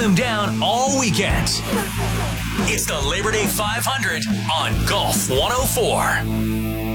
them down all weekend. It's the Labor Day 500 on Golf 104.